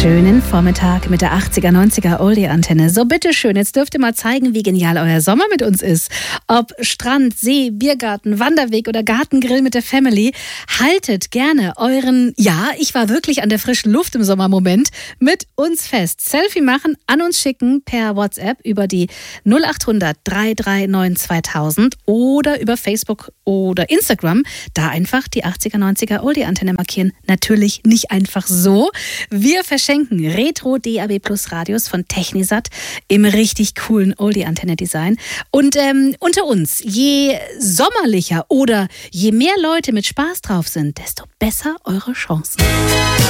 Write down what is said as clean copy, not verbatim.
Schönen Vormittag mit der 80er, 90er Oldie-Antenne. So, bitteschön, jetzt dürft ihr mal zeigen, wie genial euer Sommer mit uns ist. Ob Strand, See, Biergarten, Wanderweg oder Gartengrill mit der Family. Haltet gerne euren, ich war wirklich an der frischen Luft im Sommermoment, mit uns fest. Selfie machen, an uns schicken per WhatsApp über die 0800 339 2000 oder über Facebook oder Instagram. Da einfach die 80er, 90er Oldie-Antenne markieren. Natürlich nicht einfach so. Wir verschenken Retro DAB Plus Radios von Technisat im richtig coolen Oldie-Antenne-Design. Und unter uns, je sommerlicher oder je mehr Leute mit Spaß drauf sind, desto besser eure Chancen.